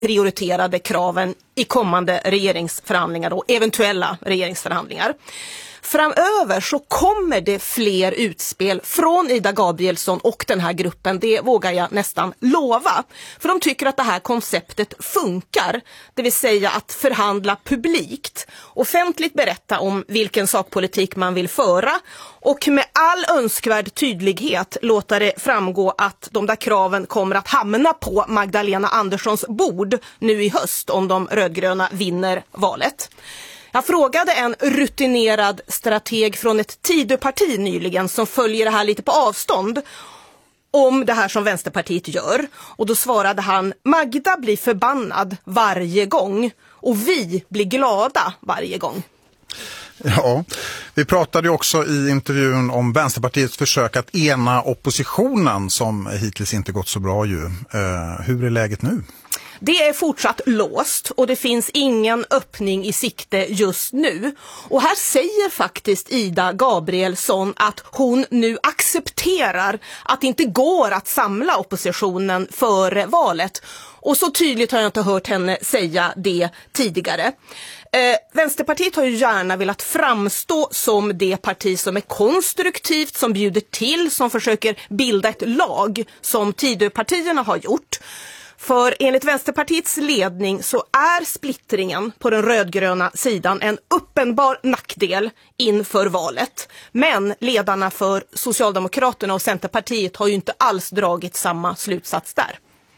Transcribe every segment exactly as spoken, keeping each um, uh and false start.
prioriterade kraven i kommande regeringsförhandlingar och eventuella regeringsförhandlingar. Framöver så kommer det fler utspel från Ida Gabrielsson och den här gruppen, det vågar jag nästan lova. För de tycker att det här konceptet funkar, det vill säga att förhandla publikt, offentligt berätta om vilken sakpolitik man vill föra och med all önskvärd tydlighet låta det framgå att de där kraven kommer att hamna på Magdalena Anderssons bord nu i höst om de rödgröna vinner valet. Jag frågade en rutinerad strateg från ett Tidöparti nyligen som följer det här lite på avstånd om det här som Vänsterpartiet gör. Och då svarade han: Magda blir förbannad varje gång och vi blir glada varje gång. Ja, vi pratade ju också i intervjun om Vänsterpartiets försök att ena oppositionen som hittills inte gått så bra ju. Uh, hur är läget nu? Det är fortsatt låst och det finns ingen öppning i sikte just nu. Och här säger faktiskt Ida Gabrielsson att hon nu accepterar att det inte går att samla oppositionen före valet. Och så tydligt har jag inte hört henne säga det tidigare. Eh, Vänsterpartiet har ju gärna velat framstå som det parti som är konstruktivt, som bjuder till, som försöker bilda ett lag som Tidöpartierna har gjort. För enligt Vänsterpartiets ledning så är splittringen på den rödgröna sidan en uppenbar nackdel inför valet. Men ledarna för Socialdemokraterna och Centerpartiet har ju inte alls dragit samma slutsats där.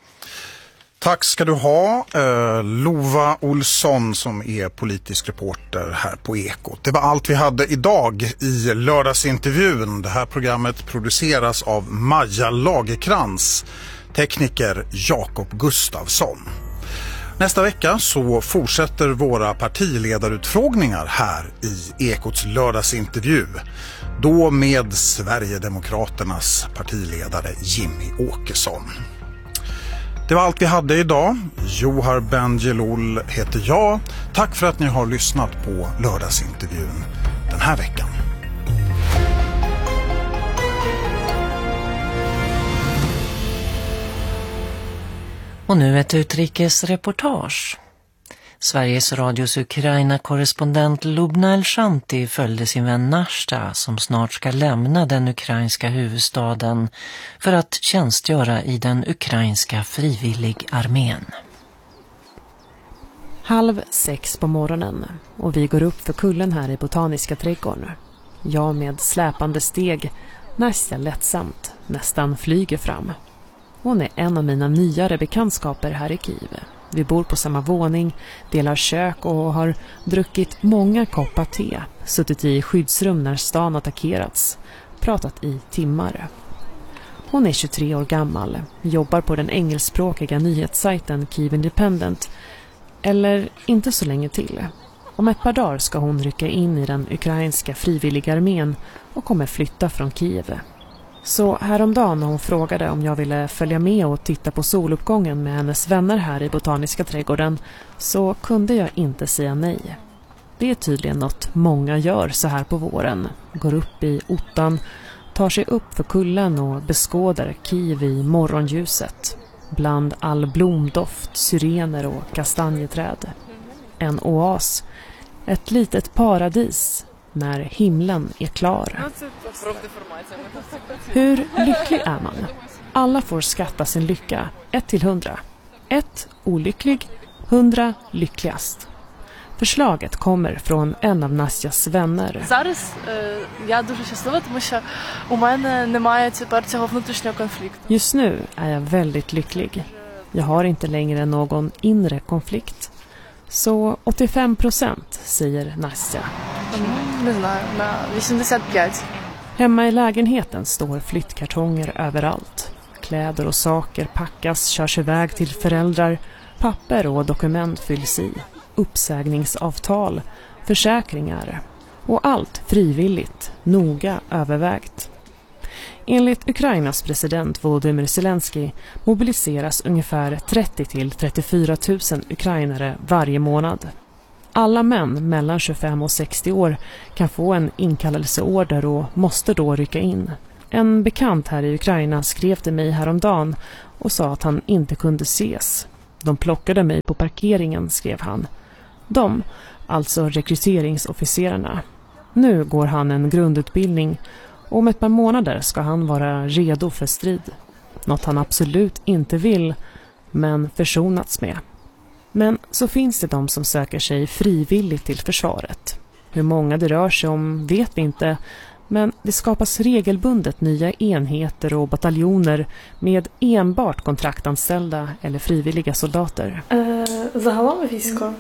Tack ska du ha, eh, Lova Olsson som är politisk reporter här på Ekot. Det var allt vi hade idag i lördagsintervjun. Det här programmet produceras av Maja Lagerkrans, tekniker Jakob Gustafsson. Nästa vecka så fortsätter våra partiledarutfrågningar här i Ekots lördagsintervju. Då med Sverigedemokraternas partiledare Jimmy Åkesson. Det var allt vi hade idag. Johar Bendjelloul heter jag. Tack för att ni har lyssnat på lördagsintervjun den här veckan. Och nu ett utrikesreportage. Sveriges Radios Ukraina-korrespondent Lubna Elshanti följde sin vän Nashta som snart ska lämna den ukrainska huvudstaden för att tjänstgöra i den ukrainska frivilligarmén. Halv sex på morgonen och vi går upp för kullen här i Botaniska trädgården. Jag med släpande steg, Nashta lättsamt, nästan flyger fram. Hon är en av mina nyare bekantskaper här i Kiev. Vi bor på samma våning, delar kök och har druckit många koppar te, suttit i skyddsrum när stan attackerats, pratat i timmar. Hon är tjugotre år gammal, jobbar på den engelskspråkiga nyhetssajten Kiev Independent, eller inte så länge till. Om ett par dagar ska hon rycka in i den ukrainska frivilligarmén och kommer flytta från Kiev. Så häromdagen när hon frågade om jag ville följa med och titta på soluppgången med hennes vänner här i Botaniska trädgården så kunde jag inte säga nej. Det är tydligen något många gör så här på våren. Går upp i ottan, tar sig upp för kullen och beskådar Kiev i morgonljuset. Bland all blomdoft, syrener och kastanjeträd. En oas, ett litet paradis när himlen är klar. Hur lycklig är man? Alla får skatta sin lycka, ett till hundra. Ett olycklig, hundra lyckligast. Förslaget kommer från en av Nastjas vänner. Just nu är jag väldigt lycklig. Jag har inte längre någon inre konflikt. Så åttiofem procent säger Nastja. Hemma i lägenheten står flyttkartonger överallt. Kläder och saker packas, körs iväg till föräldrar. Papper och dokument fylls i. Uppsägningsavtal, försäkringar. Och allt frivilligt, noga övervägt. Enligt Ukrainas president Volodymyr Zelensky mobiliseras ungefär trettio till trettiofyra tusen ukrainare varje månad. Alla män mellan tjugofem och sextio år kan få en inkallelseorder och måste då rycka in. En bekant här i Ukraina skrev till mig häromdagen och sa att han inte kunde ses. De plockade mig på parkeringen, skrev han. De, alltså rekryteringsofficerarna. Nu går han en grundutbildning och om ett par månader ska han vara redo för strid. Något han absolut inte vill, men försonats med. Men så finns det de som söker sig frivilligt till försvaret. Hur många det rör sig om vet vi inte, men det skapas regelbundet nya enheter och bataljoner med enbart kontraktanställda eller frivilliga soldater. Загалом військо.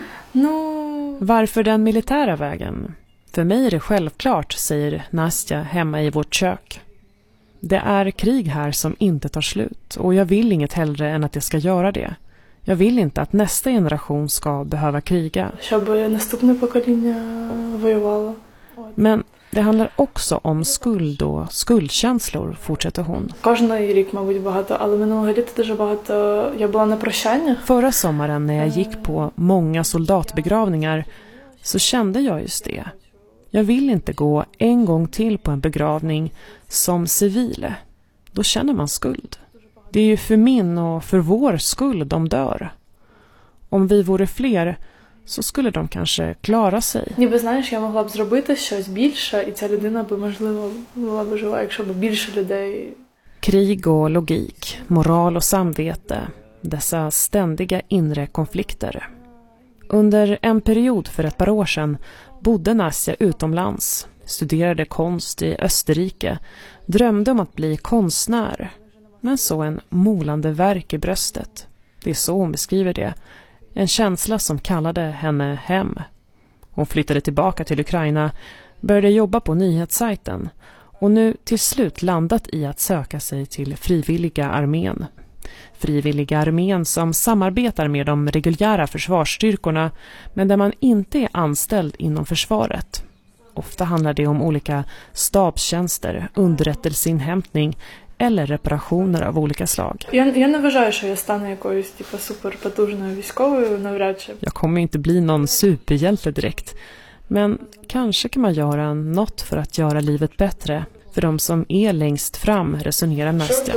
Ну, Varför den militära vägen? För mig är det självklart, säger Nastja hemma i vårt kök. Det är krig här som inte tar slut och jag vill inget hellre än att det ska göra det. Jag vill inte att nästa generation ska behöva kriga. щоб наступне покоління воювало. Men det handlar också om skuld och skuldkänslor, fortsätter hon. Кожний рік, мабуть, багато, але минулого літа дуже багато. Я була на прощаннях. Förra sommaren när jag gick på många soldatbegravningar så kände jag just det. Jag vill inte gå en gång till på en begravning som civil. Då känner man skuld. Det är ju för min och för vår skull de dör. Om vi vore fler så skulle de kanske klara sig. Ніби, знаєш, я могла б зробити щось більше, і ця людина би, можливо, була б жива, якщо б більше людей. Krig och logik, moral och samvete, dessa ständiga inre konflikter. Under en period för ett par år sedan bodde Nastja utomlands, studerade konst i Österrike, drömde om att bli konstnär, men så en molande värk i bröstet. Det är så hon beskriver det. En känsla som kallade henne hem. Hon flyttade tillbaka till Ukraina, började jobba på nyhetssajten och nu till slut landat i att söka sig till frivilliga armén. Frivilliga armén som samarbetar med de reguljära försvarsstyrkorna men där man inte är anställd inom försvaret. Ofta handlar det om olika stabstjänster, underrättelseinhämtning eller reparationer av olika slag. Я, я не вважаю, що я стану якоюсь типу, суперпотужною військовою, навряд чи. Jag kommer inte bli någon superhjälte direkt. Men kanske kan man göra något för att göra livet bättre för de som är längst fram, resonerar Nastja.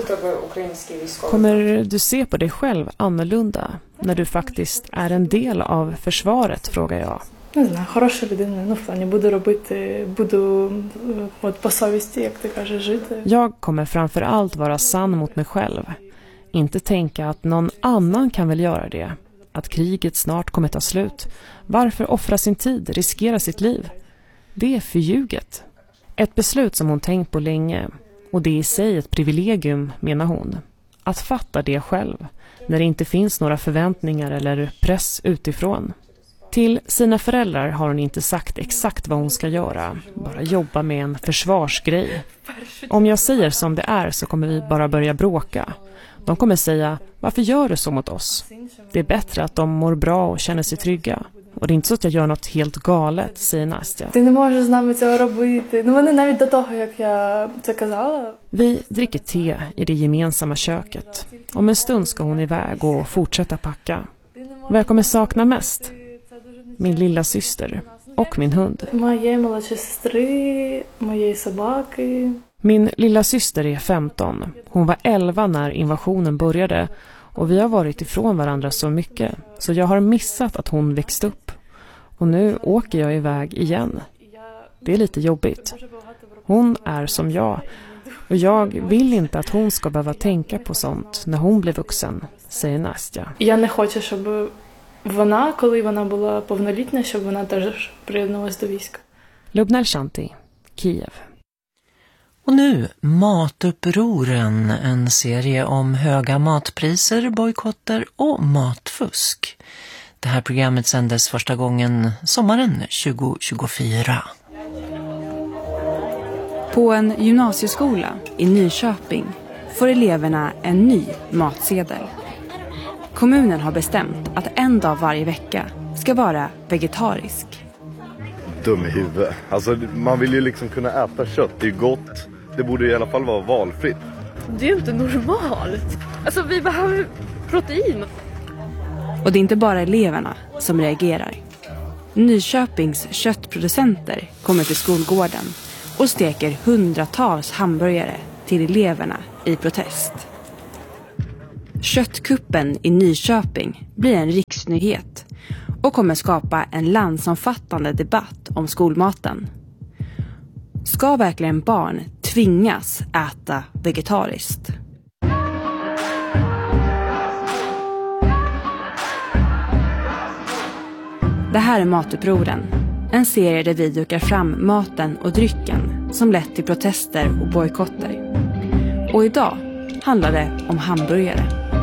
Kommer du se på dig själv annorlunda när du faktiskt är en del av försvaret, frågar jag. Не знаю, хороша людина, ну в плані буду робити, буду от по совісті, як ти кажеш, жити. Jag kommer framför allt vara sann mot mig själv. Inte tänka att någon annan kan väl göra det. Att kriget snart kommer ta slut. Varför offra sin tid, riskera sitt liv? Det är förljuget. Ett beslut som hon tänkt på länge. Och det är i sig ett privilegium, menar hon. Att fatta det själv. När det inte finns några förväntningar eller press utifrån. Till sina föräldrar har hon inte sagt exakt vad hon ska göra. Bara jobba med en försvarsgrej. Om jag säger som det är så kommer vi bara börja bråka. De kommer säga, varför gör du så mot oss? Det är bättre att de mår bra och känner sig trygga. Och det är inte så att jag gör något helt galet, säger Nastja. Ти не можеш з нами цього робити. Ну вони навіть до того, як я це казала. Vi dricker te i det gemensamma köket. Om en stund ska hon iväg och fortsätta packa. Vad jag kommer sakna mest? Min lilla syster och min hund. Моєї молодшої сестри, моєї собаки. Min lilla syster är femton. Hon var elva när invasionen började och vi har varit ifrån varandra så mycket så jag har missat att hon växte upp. Och nu åker jag iväg igen. Det är lite jobbigt. Hon är som jag och jag vill inte att hon ska behöva tänka på sånt när hon blir vuxen, säger Nastja. Я не хочу, щоб вона, коли вона була повнолітня, щоб вона теж приєдналась до війська. Lubna Shanti, Kiev. Och nu Matupproren, en serie om höga matpriser, bojkotter och matfusk. Det här programmet sändes första gången sommaren tjugo tjugofyra. På en gymnasieskola i Nyköping får eleverna en ny matsedel. Kommunen har bestämt att en dag varje vecka ska vara vegetarisk. Dum i huvudet. Alltså man vill ju liksom kunna äta kött, det är gott. Det borde i alla fall vara valfritt. Det är ju inte normalt. Alltså vi behöver protein. Och det är inte bara eleverna som reagerar. Nyköpings köttproducenter kommer till skolgården och steker hundratals hamburgare till eleverna i protest. Köttkuppen i Nyköping blir en riksnyhet och kommer skapa en landsomfattande debatt om skolmaten. Ska verkligen barn tvingas äta vegetariskt? Det här är Matupproren, en serie där vi dukar fram maten och drycken som lett till protester och bojkotter. Och idag handlar det om hamburgare.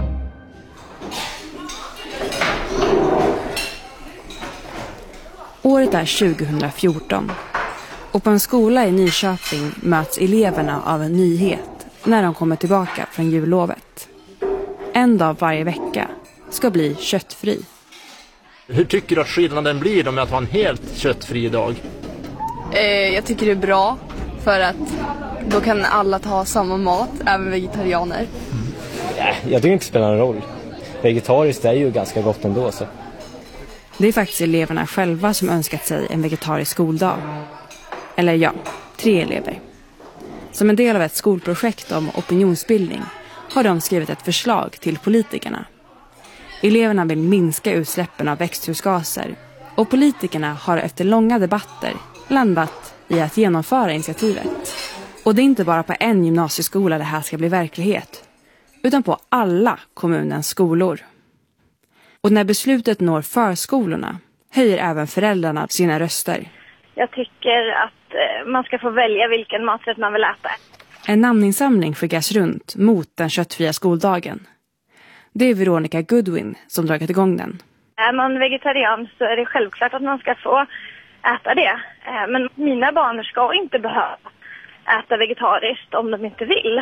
Året är tjugohundrafjorton och på en skola i Nyköping möts eleverna av en nyhet när de kommer tillbaka från jullovet. En dag varje vecka ska bli köttfri. Hur tycker du att skillnaden blir med att ha en helt köttfri dag? Eh, jag tycker det är bra för att då kan alla ta samma mat, även vegetarianer. Mm. Jag tycker inte det spelar någon roll. Vegetariskt är ju ganska gott ändå. Så. Det är faktiskt eleverna själva som önskat sig en vegetarisk skoldag. Eller ja, tre elever. Som en del av ett skolprojekt om opinionsbildning har de skrivit ett förslag till politikerna. Eleverna vill minska utsläppen av växthusgaser och politikerna har efter långa debatter landat i att genomföra initiativet. Och det är inte bara på en gymnasieskola det här ska bli verklighet, utan på alla kommunens skolor. Och när beslutet når förskolorna höjer även föräldrarna sina röster. Jag tycker att man ska få välja vilken maträtt man vill äta. En namninsamling skickas runt mot den köttfria skoldagen. Det är Veronica Goodwin som dragit igång den. Är man vegetarian så är det självklart att man ska få äta det. Men mina barn ska inte behöva äta vegetariskt om de inte vill.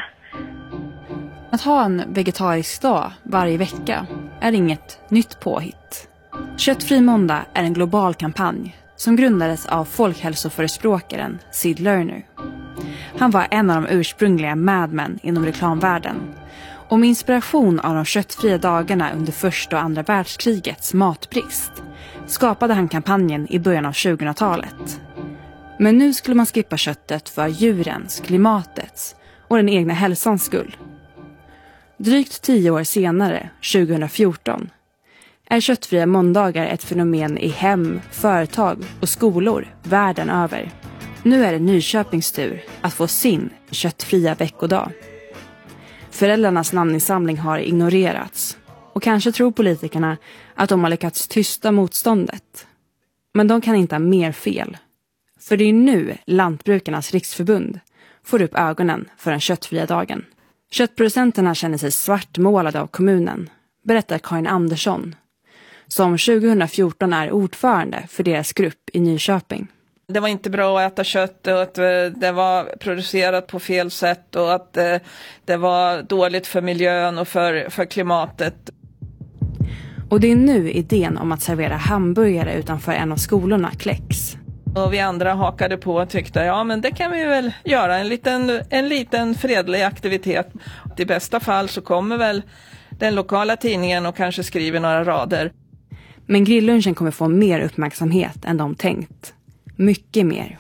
Att ha en vegetarisk dag varje vecka är inget nytt påhitt. Köttfri måndag är en global kampanj som grundades av folkhälsoförespråkaren Sid Lerner. Han var en av de ursprungliga madmen inom reklamvärlden. Och med inspiration av de köttfria dagarna under första och andra världskrigets matbrist skapade han kampanjen i början av tjugohundratalet. Men nu skulle man skippa köttet för djurens, klimatets och den egna hälsans skull. Drygt tio år senare, tjugohundrafjorton, är köttfria måndagar ett fenomen i hem, företag och skolor världen över. Nu är det Nyköpings tur att få sin köttfria veckodag. Föräldrarnas namninsamling har ignorerats och kanske tror politikerna att de har lyckats tysta motståndet. Men de kan inte ha mer fel. För det är nu Lantbrukarnas riksförbund får upp ögonen för den köttfria dagen. Köttproducenterna känner sig svartmålade av kommunen, berättar Karin Andersson, som tjugohundrafjorton är ordförande för deras grupp i Nyköping. Det var inte bra att äta kött och att det var producerat på fel sätt och att det var dåligt för miljön och för, för klimatet. Och det är nu idén om att servera hamburgare utanför en av skolorna kläcks. Och vi andra hakade på och tyckte, ja men det kan vi väl göra, en liten, en liten fredlig aktivitet. I bästa fall så kommer väl den lokala tidningen och kanske skriver några rader. Men grilllunchen kommer få mer uppmärksamhet än de tänkt. Mycket mer.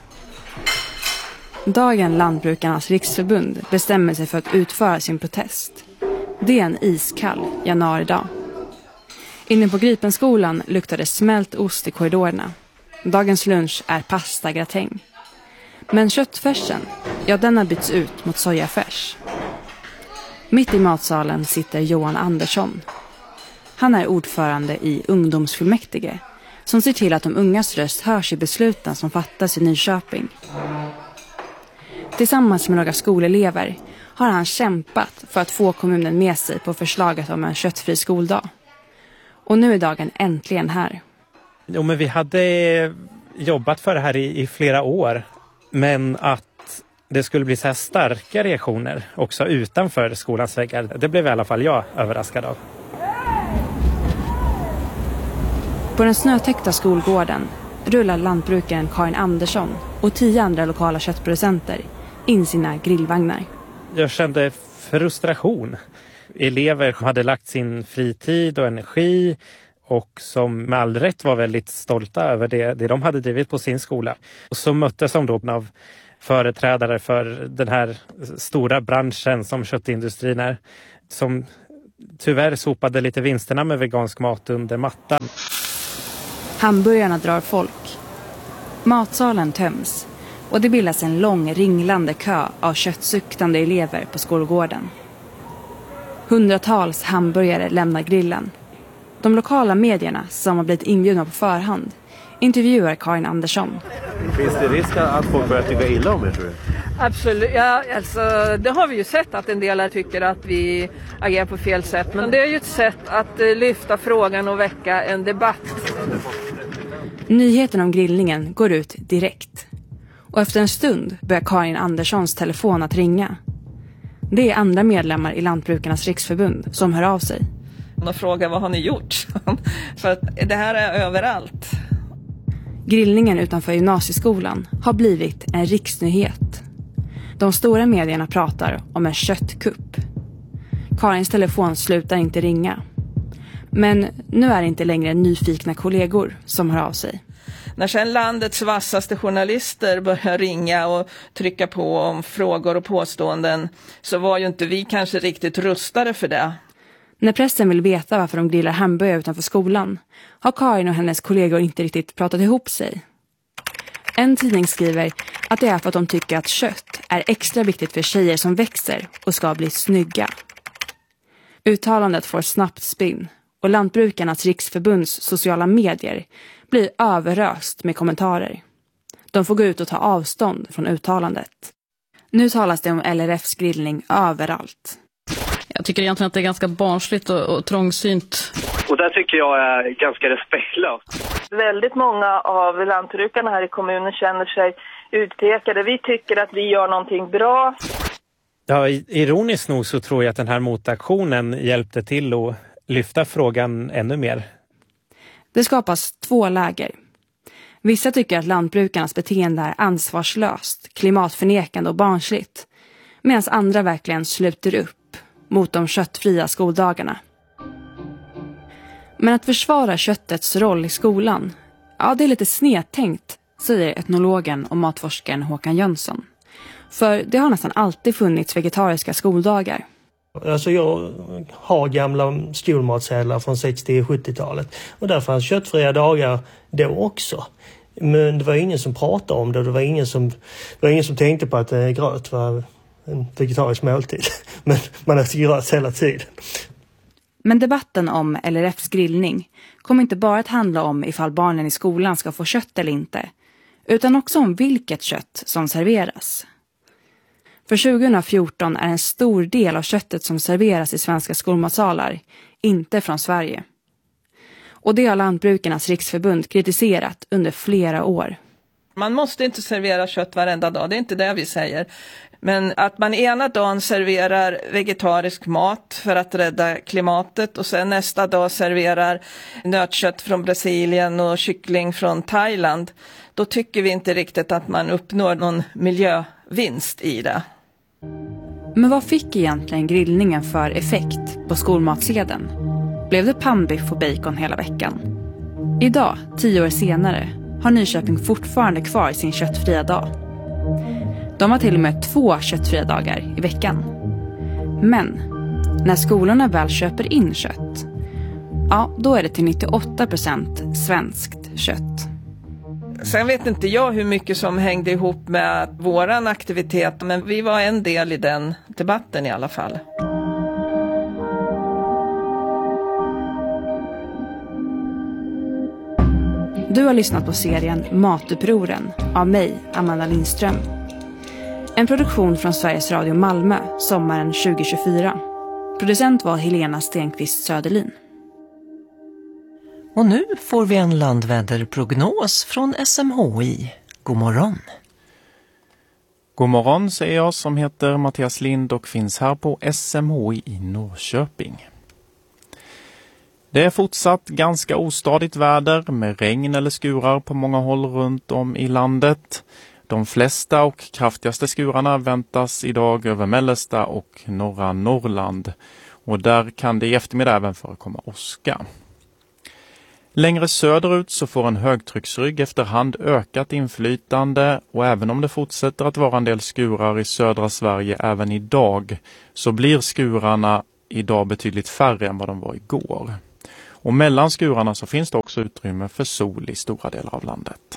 Dagen Lantbrukarnas riksförbund bestämmer sig för att utföra sin protest. Det är en iskall januaridag. Inne på Gripenskolan luktar det smält ost i korridorerna. Dagens lunch är pasta gratäng. Men köttfärsen, ja den har bytts ut mot sojafärs. Mitt i matsalen sitter Johan Andersson. Han är ordförande i ungdomsfullmäktige som ser till att de ungas röst hörs i besluten som fattas i Nyköping. Tillsammans med några skolelever har han kämpat för att få kommunen med sig på förslaget om en köttfri skoldag. Och nu är dagen äntligen här. Jo, men vi hade jobbat för det här i, i flera år. Men att det skulle bli så här starka reaktioner också utanför skolans väggar, det blev i alla fall jag överraskad av. På den snötäckta skolgården rullar lantbrukaren Karin Andersson och tio andra lokala köttproducenter in sina grillvagnar. Jag kände frustration. Elever hade lagt sin fritid och energi och som med all rätt var väldigt stolta över det, det de hade drivit på sin skola. Och så möttes de då av företrädare för den här stora branschen som köttindustrin är, som tyvärr sopade lite vinsterna med vegansk mat under mattan. Hamburgarna drar folk. Matsalen töms och det bildas en lång ringlande kö av köttsuktande elever på skolgården. Hundratals hamburgare lämnar grillen. De lokala medierna som har blivit inbjudna på förhand intervjuar Karin Andersson. Finns det risk att folk börjar tycka illa om er, tror du? Absolut, ja, alltså, det har vi ju sett att en del tycker att vi agerar på fel sätt. Men det är ju ett sätt att uh, lyfta frågan och väcka en debatt. Nyheten om grillningen går ut direkt. Och efter en stund börjar Karin Anderssons telefon att ringa. Det är andra medlemmar i Lantbrukarnas riksförbund som hör av sig. De frågar vad har ni gjort? För att det här är överallt. Grillningen utanför gymnasieskolan har blivit en riksnyhet. De stora medierna pratar om en köttkupp. Karins telefon slutar inte ringa. Men nu är det inte längre nyfikna kollegor som hör av sig. När sedan landets vassaste journalister börjar ringa och trycka på om frågor och påståenden så var ju inte vi kanske riktigt rustade för det. När pressen vill veta varför de grillar hamburgare utanför skolan har Karin och hennes kollegor inte riktigt pratat ihop sig. En tidning skriver att det är för att de tycker att kött är extra viktigt för tjejer som växer och ska bli snygga. Uttalandet får snabbt spinn och Lantbrukarnas riksförbunds sociala medier blir överöst med kommentarer. De får gå ut och ta avstånd från uttalandet. Nu talas det om L R F:s grillning överallt. Jag tycker egentligen att det är ganska barnsligt och, och trångsynt. Och där tycker jag är ganska respektlöst. Väldigt många av lantbrukarna här i kommunen känner sig utpekade. Vi tycker att vi gör någonting bra. Ja, ironiskt nog så tror jag att den här motaktionen hjälpte till att lyfta frågan ännu mer. Det skapas två läger. Vissa tycker att lantbrukarnas beteende är ansvarslöst, klimatförnekande och barnsligt. Medan andra verkligen sluter upp mot de köttfria skoldagarna. Men att försvara köttets roll i skolan, ja det är lite snedtänkt, säger etnologen och matforskaren Håkan Jönsson. För det har nästan alltid funnits vegetariska skoldagar. Alltså jag har gamla skolmatsedlar från sextio- och sjuttiotalet och där fanns köttfria dagar då också. Men det var ingen som pratade om det, det var ingen som, det var ingen som tänkte på att gröt var en vegetarisk måltid. Men man har gröt hela tiden. Men debatten om L R F:s grillning kommer inte bara att handla om ifall barnen i skolan ska få kött eller inte, utan också om vilket kött som serveras. För tjugohundrafjorton är en stor del av köttet som serveras i svenska skolmatsalar inte från Sverige. Och det har Lantbrukarnas riksförbund kritiserat under flera år. Man måste inte servera kött varenda dag, det är inte det vi säger. Men att man ena dagen serverar vegetarisk mat för att rädda klimatet och sen nästa dag serverar nötkött från Brasilien och kyckling från Thailand, då tycker vi inte riktigt att man uppnår någon miljövinst i det. Men vad fick egentligen grillningen för effekt på skolmatsedeln? Blev det pannbiff och bacon hela veckan? Idag, tio år senare, har Nyköping fortfarande kvar sin köttfria dag. De har till och med två köttfria dagar i veckan. Men när skolorna väl köper in kött, ja, då är det till nittioåtta procent svenskt kött. Sen vet inte jag hur mycket som hängde ihop med våran aktivitet, men vi var en del i den debatten i alla fall. Du har lyssnat på serien Matupproren av mig, Amanda Lindström. En produktion från Sveriges Radio Malmö sommaren tjugo tjugofyra. Producent var Helena Stenqvist Söderlin. Och nu får vi en landväderprognos från S M H I. God morgon. God morgon, säger jag som heter Mattias Lind och finns här på S M H I i Norrköping. Det är fortsatt ganska ostadigt väder med regn eller skurar på många håll runt om i landet. De flesta och kraftigaste skurarna väntas idag över mellersta och norra Norrland. Och där kan det i eftermiddag även förekomma åska. Längre söderut så får en högtrycksrygg efterhand ökat inflytande och även om det fortsätter att vara en del skurar i södra Sverige även idag så blir skurarna idag betydligt färre än vad de var igår. Och mellan skurarna så finns det också utrymme för sol i stora delar av landet.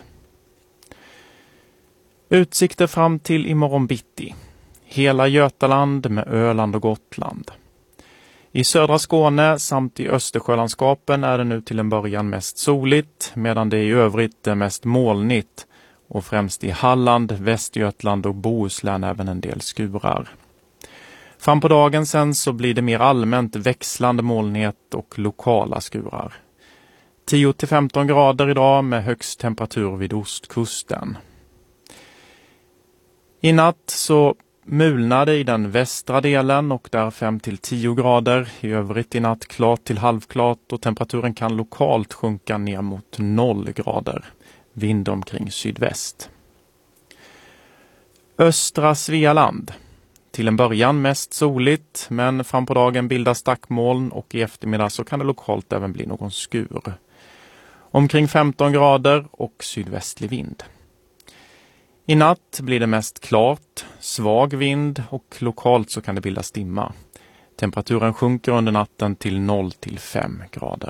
Utsikter fram till imorgon bitti. Hela Götaland med Öland och Gotland. I södra Skåne samt i Östersjölandskapen är det nu till en början mest soligt, medan det i övrigt är mest molnigt och främst i Halland, Västergötland och Bohuslän även en del skurar. Fram på dagen sen så blir det mer allmänt växlande molnighet och lokala skurar. tio till femton grader idag med högst temperatur vid ostkusten. I natt så mulnade i den västra delen och där fem till tio grader. I övrigt i natt klart till halvklart och temperaturen kan lokalt sjunka ner mot noll grader. Vind omkring sydväst. Östra Svealand. Till en början mest soligt, men fram på dagen bildas stackmoln och i eftermiddag så kan det lokalt även bli någon skur. Omkring femton grader och sydvästlig vind. I natt blir det mest klart, svag vind och lokalt så kan det bildas dimma. Temperaturen sjunker under natten till noll till fem grader.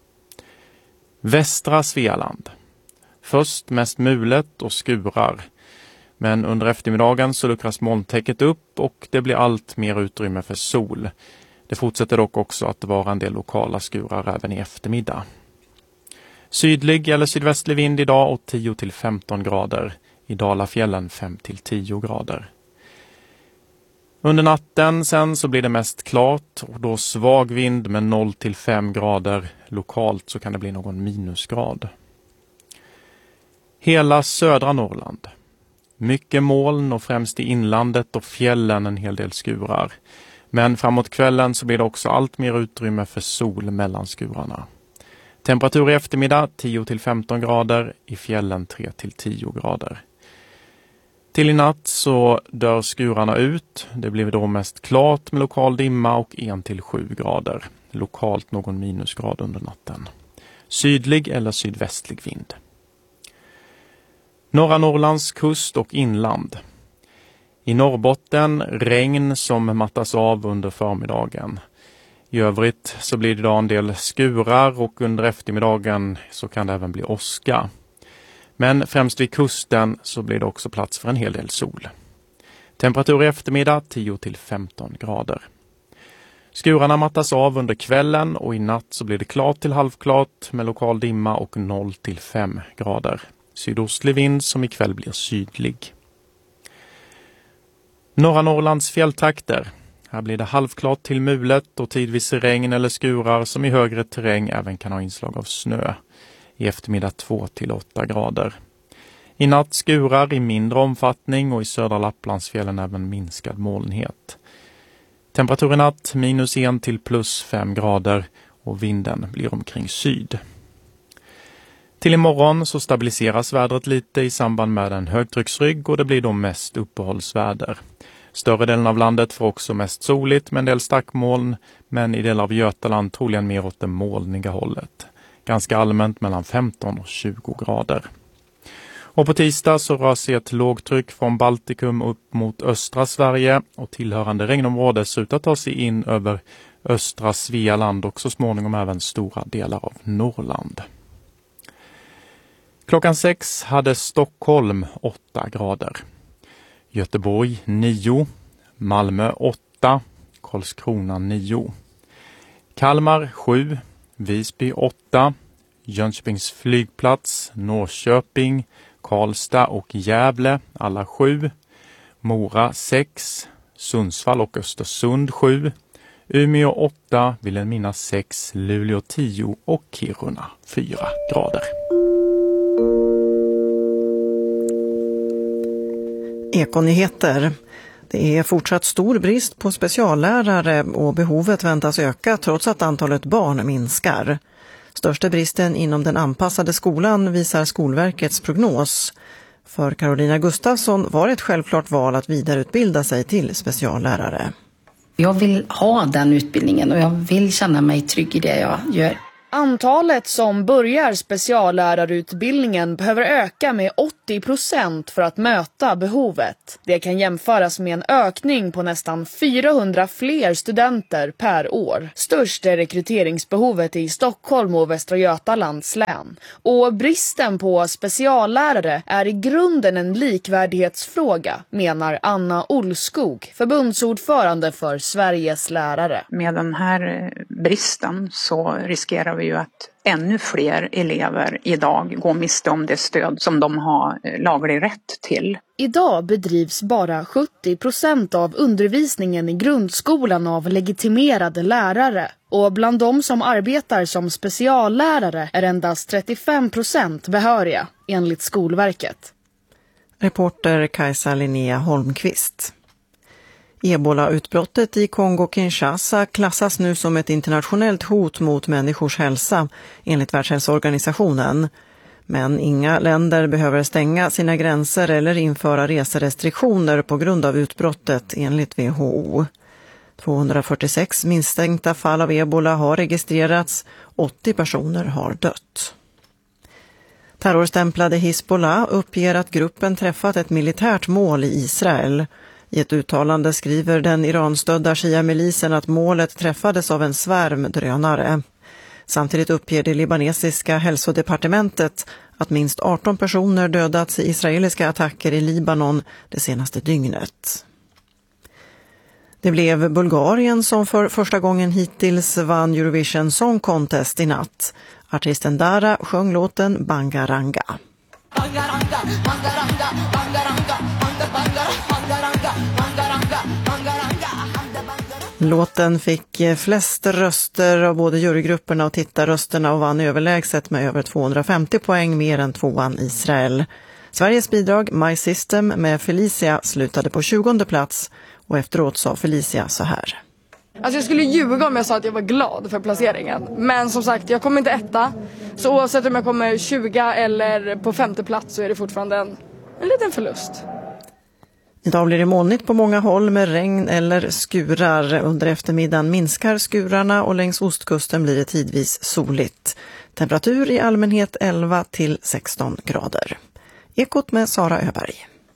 Västra Svealand. Först mest mulet och skurar. Men under eftermiddagen så luckras molntäcket upp och det blir allt mer utrymme för sol. Det fortsätter dock också att vara en del lokala skurar även i eftermiddag. Sydlig eller sydvästlig vind idag och tio till femton grader. I Dalafjällen fem till tio grader. Under natten sen så blir det mest klart och då svag vind med noll till fem grader. Lokalt så kan det bli någon minusgrad. Hela södra Norrland. Mycket moln och främst i inlandet och fjällen en hel del skurar. Men framåt kvällen så blir det också allt mer utrymme för sol mellan skurarna. Temperatur i eftermiddag tio till femton grader, i fjällen tre till tio grader. Till i natt så dör skurarna ut. Det blir då mest klart med lokal dimma och en till sju grader. Lokalt någon minusgrad under natten. Sydlig eller sydvästlig vind. Norra Norrlands kust och inland. I Norrbotten regn som mattas av under förmiddagen. I övrigt så blir det idag en del skurar och under eftermiddagen så kan det även bli åska. Men främst vid kusten så blir det också plats för en hel del sol. Temperatur i eftermiddag tio till femton grader. Skurarna mattas av under kvällen och i natt så blir det klart till halvklart med lokal dimma och noll till fem grader. Sydostlig vind som ikväll blir sydlig. Norra Norrlands fjälltrakter. Här blir det halvklart till mulet och tidvis regn eller skurar som i högre terräng även kan ha inslag av snö. I eftermiddag två till åtta grader. I natt skurar i mindre omfattning och i södra Lapplandsfjällen även minskad molnighet. Temperatur i natt minus en till plus fem grader och vinden blir omkring syd. Till imorgon så stabiliseras vädret lite i samband med en högtrycksrygg och det blir då mest uppehållsväder. Större delen av landet får också mest soligt med en del stackmoln, men i delar av Götaland troligen mer åt det molniga hållet. Ganska allmänt mellan femton och tjugo grader. Och på tisdag så rör sig ett lågtryck från Baltikum upp mot östra Sverige och tillhörande regnområde ser ut att ta sig in över östra Svealand och så småningom även stora delar av Norrland. Klockan sex hade Stockholm åtta grader. Göteborg nio, Malmö åtta, Karlskrona nio. Kalmar sju, Visby åtta, Jönköpings flygplats, Norrköping, Karlstad och Gävle alla sju, Mora sex, Sundsvall och Östersund sju, Umeå åtta, Vilhelmina sex, Luleå tio och Kiruna fyra grader. Ekonyheter. Det är fortsatt stor brist på speciallärare och behovet väntas öka trots att antalet barn minskar. Största bristen inom den anpassade skolan visar Skolverkets prognos. För Carolina Gustafsson var ett självklart val att vidareutbilda sig till speciallärare. Jag vill ha den utbildningen och jag vill känna mig trygg i det jag gör. Antalet som börjar speciallärarutbildningen behöver öka med åttio procent för att möta behovet. Det kan jämföras med en ökning på nästan fyrahundra fler studenter per år. Störst är rekryteringsbehovet i Stockholm och Västra Götalands län. Och bristen på speciallärare är i grunden en likvärdighetsfråga, menar Anna Olskog, förbundsordförande för Sveriges lärare. Med den här bristen så riskerar vi ju att ännu fler elever idag går miste om det stöd som de har laglig rätt till. Idag bedrivs bara sjuttio procent av undervisningen i grundskolan av legitimerade lärare. Och bland de som arbetar som speciallärare är endast trettiofem procent behöriga, enligt Skolverket. Reporter Kajsa Linnea Holmqvist. Ebola-utbrottet i Kongo-Kinshasa klassas nu som ett internationellt hot mot människors hälsa, enligt Världshälsoorganisationen. Men inga länder behöver stänga sina gränser eller införa reserestriktioner på grund av utbrottet, enligt W H O. tvåhundrafyrtiosex misstänkta fall av ebola har registrerats, åttio personer har dött. Terrorstämplade Hizbollah uppger att gruppen träffat ett militärt mål i Israel. I ett uttalande skriver den iranstödda Shia-milisen att målet träffades av en svärm drönare. Samtidigt uppger det libanesiska hälsodepartementet att minst arton personer dödats i israeliska attacker i Libanon det senaste dygnet. Det blev Bulgarien som för första gången hittills vann Eurovision Song Contest i natt. Artisten Dara sjöng låten Bangaranga. Bangaranga, bangaranga, bangaranga, bangaranga, bangaranga, bangaranga. Låten fick flest röster av både jurygrupperna och tittarrösterna och vann överlägset med över tvåhundrafemtio poäng, mer än tvåan Israel. Sveriges bidrag My System med Felicia slutade på tjugonde plats och efteråt sa Felicia så här. Alltså jag skulle ljuga om jag sa att jag var glad för placeringen. Men som sagt, jag kommer inte etta. Så oavsett om jag kommer tjugo eller på femte plats så är det fortfarande en, en liten förlust. Idag blir det molnigt på många håll med regn eller skurar. Under eftermiddagen minskar skurarna och längs ostkusten blir det tidvis soligt. Temperatur i allmänhet elva till sexton grader. Ekot med Sara Öberg.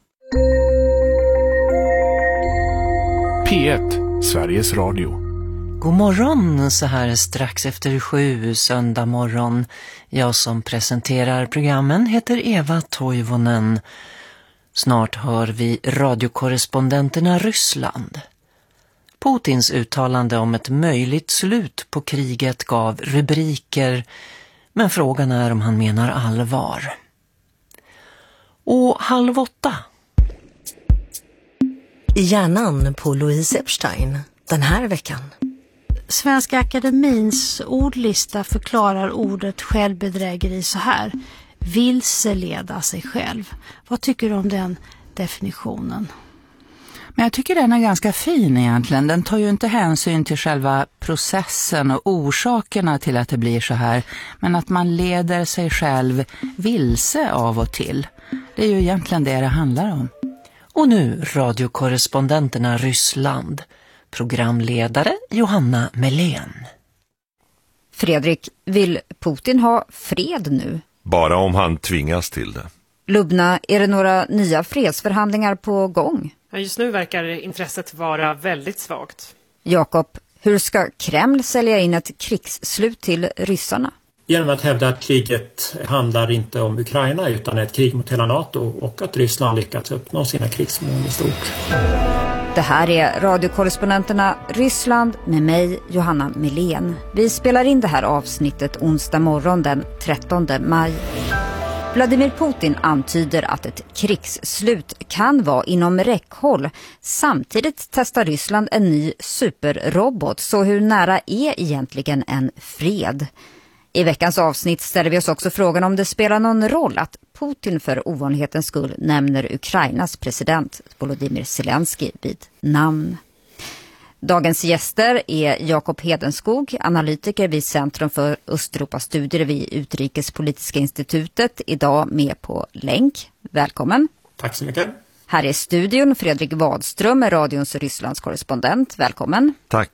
P ett, Sveriges Radio. God morgon, så här strax efter sju söndag morgon. Jag som presenterar programmen heter Eva Toivonen. Snart hör vi radiokorrespondenterna Ryssland. Putins uttalande om ett möjligt slut på kriget gav rubriker, men frågan är om han menar allvar. Och halv åtta. I hjärnan på Louise Epstein den här veckan. Svenska Akademins ordlista förklarar ordet självbedrägeri så här: vilseleda sig själv. Vad tycker du om den definitionen? Men jag tycker den är ganska fin egentligen. Den tar ju inte hänsyn till själva processen och orsakerna till att det blir så här. Men att man leder sig själv vilse av och till. Det är ju egentligen det det handlar om. Och nu radiokorrespondenterna Ryssland. Programledare Johanna Melén. Fredrik, vill Putin ha fred nu? Bara om han tvingas till det. Lubna, är det några nya fredsförhandlingar på gång? Ja, just nu verkar intresset vara väldigt svagt. Jakob, hur ska Kreml sälja in ett krigsslut till ryssarna? Genom att hävda att kriget handlar inte om Ukraina utan ett krig mot hela NATO och att Ryssland lyckats uppnå sina krigsmål i stort. Det här är radiokorrespondenterna Ryssland med mig, Johanna Melén. Vi spelar in det här avsnittet onsdag morgon den trettonde maj. Vladimir Putin antyder att ett krigsslut kan vara inom räckhåll. Samtidigt testar Ryssland en ny superrobot. Så hur nära är egentligen en fred? I veckans avsnitt ställer vi oss också frågan om det spelar någon roll att Putin för ovanlighetens skull nämner Ukrainas president Volodymyr Zelensky vid namn. Dagens gäster är Jakob Hedenskog, analytiker vid Centrum för Östeuropastudier vid Utrikespolitiska institutet, idag med på länk. Välkommen. Tack så mycket. Här är studion Fredrik Wadström, radions Rysslands korrespondent. Välkommen. Tack.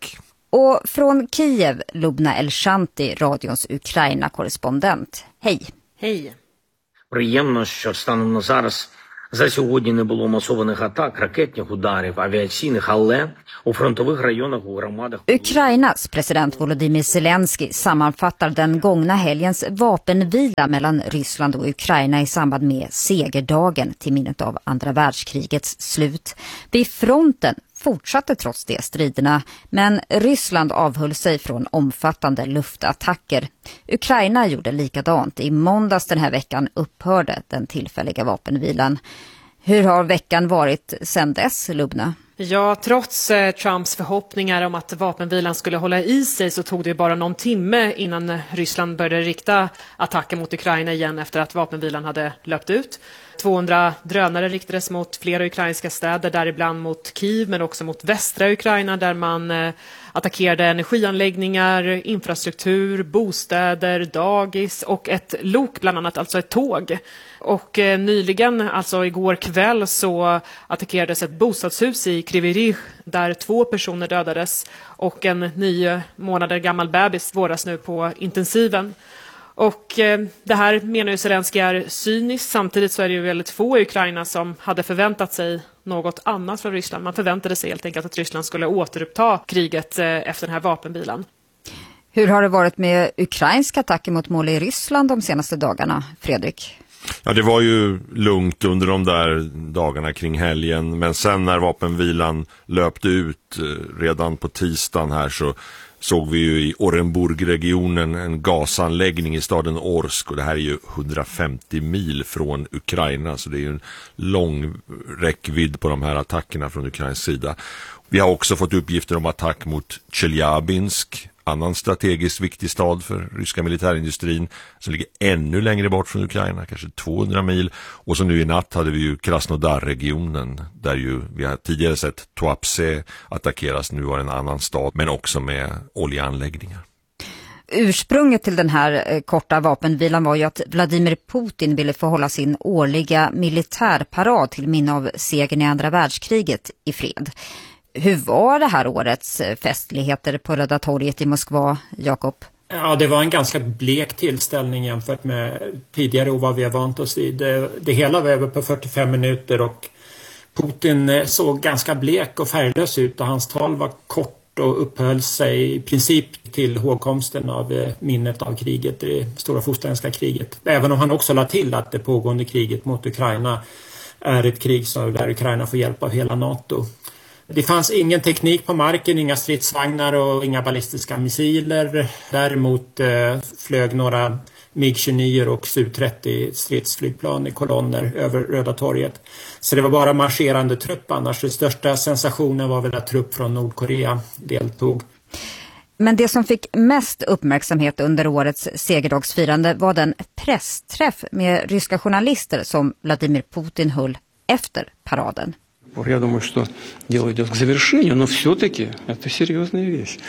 Och från Kiev, Lubna Elshanti, radions Ukraina-korrespondent. Hej! Hej! Приємно, що станом на зараз за сьогодні не було масованих атак, ракетних ударів, авіаційних, але у фронтових районах у громадах... Ukrainas president Volodymyr Zelensky sammanfattar den gångna helgens vapenvila mellan Ryssland och Ukraina i samband med segerdagen till minnet av andra världskrigets slut. Vid fronten fortsatte trots det striderna, men Ryssland avhöll sig från omfattande luftattacker. Ukraina gjorde likadant. I måndags den här veckan upphörde den tillfälliga vapenvilan. Hur har veckan varit sedan dess, Lubna? Ja, trots eh, Trumps förhoppningar om att vapenvilan skulle hålla i sig så tog det bara någon timme innan Ryssland började rikta attacker mot Ukraina igen efter att vapenvilan hade löpt ut. tvåhundra drönare riktades mot flera ukrainska städer, däribland mot Kiev men också mot västra Ukraina där man eh, attackerade energianläggningar, infrastruktur, bostäder, dagis och ett lok bland annat, alltså ett tåg. Och eh, nyligen, alltså igår kväll, så attackerades ett bostadshus i Kryvyi Rih där två personer dödades och en nio månader gammal bebis vårdas nu på intensiven. Och eh, det här menar ju Zelensky är cyniskt. Samtidigt så är det ju väldigt få i Ukraina som hade förväntat sig något annat från Ryssland. Man förväntade sig helt enkelt att Ryssland skulle återuppta kriget eh, efter den här vapenvilan. Hur har det varit med ukrainska attacker mot mål i Ryssland de senaste dagarna, Fredrik? Ja, det var ju lugnt under de där dagarna kring helgen. Men sen när vapenvilan löpte ut eh, redan på tisdagen här så såg vi ju i Orenburg-regionen en gasanläggning i staden Orsk, och det här är ju hundrafemtio mil från Ukraina, så det är ju en lång räckvidd på de här attackerna från Ukrains sida. Vi har också fått uppgifter om attack mot Chelyabinsk, annan strategiskt viktig stad för ryska militärindustrin som ligger ännu längre bort från Ukraina, kanske tvåhundra mil. Och så nu i natt hade vi ju Krasnodar-regionen där ju vi har tidigare sett Tuapse attackeras, nu var en annan stad, men också med oljeanläggningar. Ursprunget till den här korta vapenvilan var ju att Vladimir Putin ville få hålla sin årliga militärparad till minne av segern i andra världskriget i fred. Hur var det här årets festligheter på Röda torget i Moskva, Jakob? Ja, det var en ganska blek tillställning jämfört med tidigare och vad vi har vant oss vid. Det, det hela var över på fyrtiofem minuter och Putin såg ganska blek och färglös ut, och hans tal var kort och upphöll sig i princip till hågkomsten av minnet av kriget, det stora fosterländska kriget. Även om han också lade till att det pågående kriget mot Ukraina är ett krig som där Ukraina får hjälp av hela NATO. Det fanns ingen teknik på marken, inga stridsvagnar och inga ballistiska missiler. Däremot eh, flög några MiG tjugonio och S U trettio stridsflygplan i kolonner över Röda torget. Så det var bara marscherande trupp annars. Den största sensationen var väl att trupp från Nordkorea deltog. Men det som fick mest uppmärksamhet under årets segerdagsfirande var den pressträff med ryska journalister som Vladimir Putin höll efter paraden. Я думаю, что дело идет к завершению, но все-таки это серьезная вещь.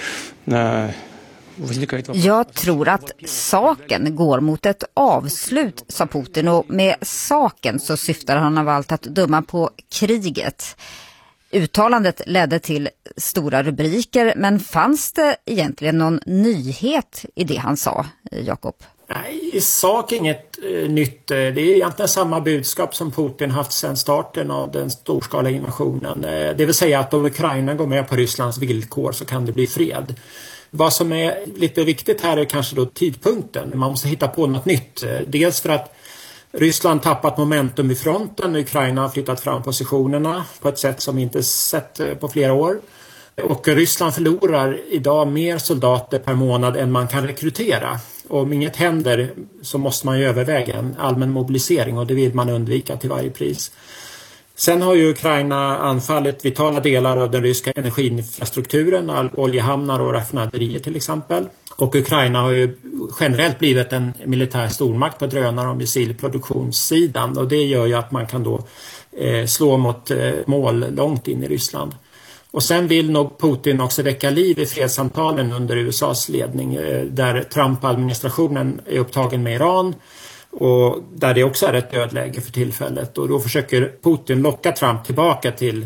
Jag tror att saken går mot ett avslut, sa Putin, och med saken så syftar han av allt att döma på kriget. Uttalandet ledde till stora rubriker, men fanns det egentligen någon nyhet i det han sa, Jakob? Nej, i sak inget eh, nytt. Det är egentligen samma budskap som Putin haft sedan starten av den storskaliga invasionen. Eh, det vill säga att om Ukraina går med på Rysslands villkor så kan det bli fred. Vad som är lite viktigt här är kanske då tidpunkten. Man måste hitta på något nytt. Eh, dels för att Ryssland tappat momentum i fronten. Ukraina har flyttat fram positionerna på ett sätt som inte sett eh, på flera år. Och Ryssland förlorar idag mer soldater per månad än man kan rekrytera. Och om inget händer så måste man ju överväga en allmän mobilisering, och det vill man undvika till varje pris. Sen har ju Ukraina anfallit vitala delar av den ryska energiinfrastrukturen, oljehamnar och raffinaderier till exempel. Och Ukraina har ju generellt blivit en militär stormakt på drönare- och missilproduktionssidan, och det gör ju att man kan då eh, slå mot eh, mål långt in i Ryssland. Och sen vill nog Putin också väcka liv i fredssamtalen under U S A:s ledning, där Trump-administrationen är upptagen med Iran och där det också är ett dödläge för tillfället. Och då försöker Putin locka Trump tillbaka till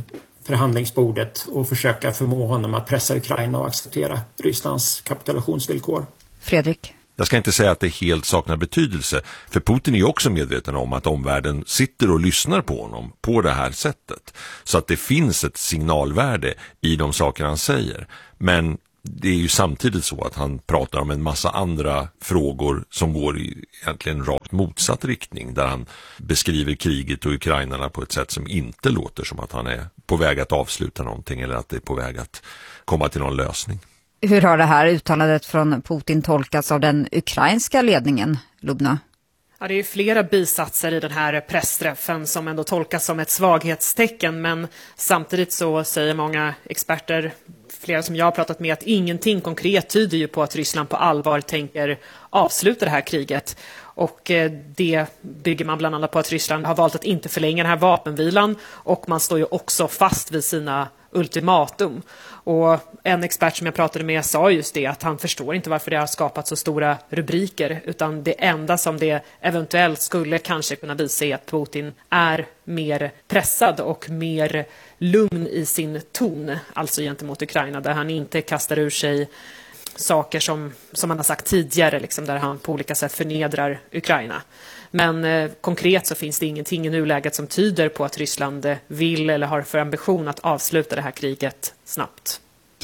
förhandlingsbordet och försöka förmå honom att pressa Ukraina och acceptera Rysslands kapitulationsvillkor. Fredrik? Jag ska inte säga att det helt saknar betydelse, för Putin är ju också medveten om att omvärlden sitter och lyssnar på honom på det här sättet. Så att det finns ett signalvärde i de saker han säger. Men det är ju samtidigt så att han pratar om en massa andra frågor som går i egentligen rakt motsatt riktning, där han beskriver kriget och ukrainarna på ett sätt som inte låter som att han är på väg att avsluta någonting eller att det är på väg att komma till någon lösning. Hur har det här uttalandet från Putin tolkats av den ukrainska ledningen, Lubna? Ja, det är flera bisatser i den här pressträffen som ändå tolkas som ett svaghetstecken, men samtidigt så säger många experter, flera som jag har pratat med, att ingenting konkret tyder ju på att Ryssland på allvar tänker avsluta det här kriget. Och det bygger man bland annat på att Ryssland har valt att inte förlänga den här vapenvilan, och man står ju också fast vid sina ultimatum. Och en expert som jag pratade med sa just det, att han förstår inte varför det har skapat så stora rubriker, utan det enda som det eventuellt skulle kanske kunna visa är att Putin är mer pressad och mer lugn i sin ton, alltså gentemot Ukraina, där han inte kastar ur sig saker som, som han har sagt tidigare, liksom, där han på olika sätt förnedrar Ukraina. Men eh, konkret så finns det ingenting i nuläget som tyder på att Ryssland vill eller har för ambition att avsluta det här kriget snabbt.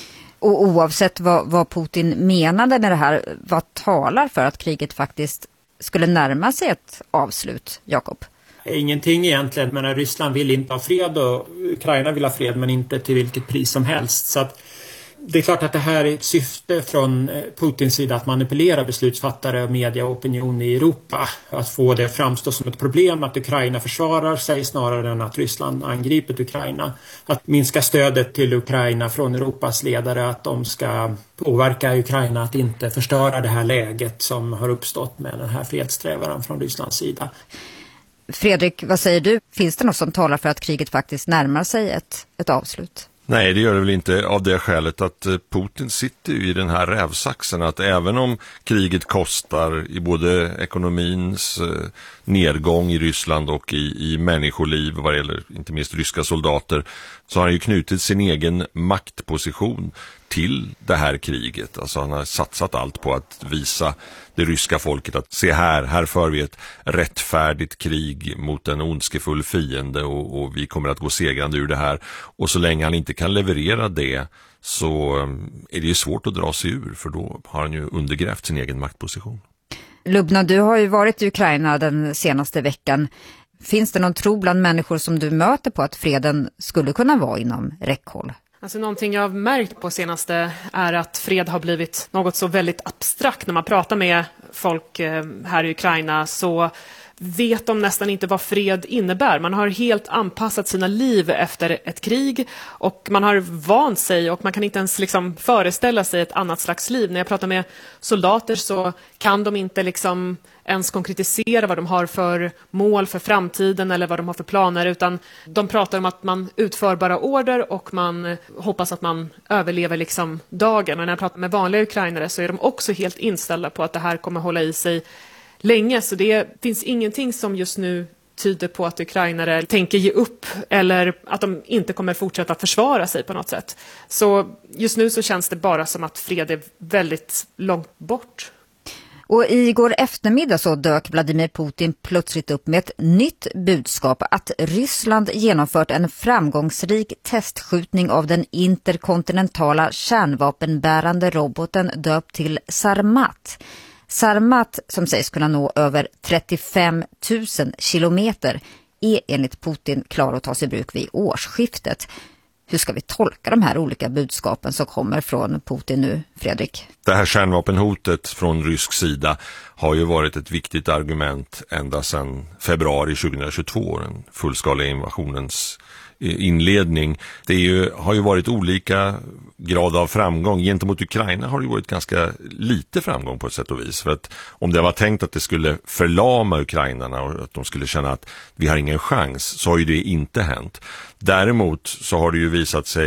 Och oavsett vad, vad Putin menade med det här, vad talar för att kriget faktiskt skulle närma sig ett avslut, Jakob? Ingenting egentligen, men Ryssland vill inte ha fred och Ukraina vill ha fred, men inte till vilket pris som helst. Så att det är klart att det här är ett syfte från Putins sida att manipulera beslutsfattare, media och opinion i Europa. Att få det framstå som ett problem att Ukraina försvarar sig snarare än att Ryssland angripit Ukraina. Att minska stödet till Ukraina från Europas ledare, att de ska påverka Ukraina att inte förstöra det här läget som har uppstått med den här fredssträvan från Rysslands sida. Fredrik, vad säger du? Finns det något som talar för att kriget faktiskt närmar sig ett, ett avslut? Nej, det gör det väl inte, av det skälet att Putin sitter ju i den här rävsaxen, att även om kriget kostar i både ekonomins nedgång i Ryssland och i, i människoliv vad det gäller inte minst ryska soldater, så har han ju knutit sin egen maktposition till det här kriget. Alltså han har satsat allt på att visa det ryska folket att se här, här för vi ett rättfärdigt krig mot en ondskefull fiende och, och vi kommer att gå segrande ur det här. Och så länge han inte kan leverera det så är det ju svårt att dra sig ur, för då har han ju undergrävt sin egen maktposition. Lubna, du har ju varit i Ukraina den senaste veckan. Finns det någon tro bland människor som du möter på att freden skulle kunna vara inom räckhåll? Alltså någonting jag har märkt på senaste är att fred har blivit något så väldigt abstrakt. När man pratar med folk här i Ukraina så vet de nästan inte vad fred innebär. Man har helt anpassat sina liv efter ett krig och man har vant sig och man kan inte ens liksom föreställa sig ett annat slags liv. När jag pratar med soldater så kan de inte liksom ens konkretisera vad de har för mål för framtiden eller vad de har för planer, utan de pratar om att man utför bara order och man hoppas att man överlever liksom dagen. Och när jag pratar med vanliga ukrainare så är de också helt inställda på att det här kommer hålla i sig länge, så det finns ingenting som just nu tyder på att ukrainare tänker ge upp eller att de inte kommer fortsätta försvara sig på något sätt. Så just nu så känns det bara som att fred är väldigt långt bort. Och igår eftermiddag så dök Vladimir Putin plötsligt upp med ett nytt budskap att Ryssland genomfört en framgångsrik testskjutning av den interkontinentala kärnvapenbärande roboten döpt till Sarmat. Sarmat, som sägs kunna nå över trettiofem tusen kilometer, är enligt Putin klar att ta sig i bruk vid årsskiftet. Hur ska vi tolka de här olika budskapen som kommer från Putin nu, Fredrik? Det här kärnvapenhotet från rysk sida har ju varit ett viktigt argument ända sedan februari tjugohundratjugotvå, den fullskaliga invasionens inledning. Det är ju, har ju varit olika grad av framgång. Gentemot Ukraina har det varit ganska lite framgång på ett sätt och vis. För att om det var tänkt att det skulle förlama ukrainarna och att de skulle känna att vi har ingen chans, så har ju det inte hänt. Däremot så har det ju visat sig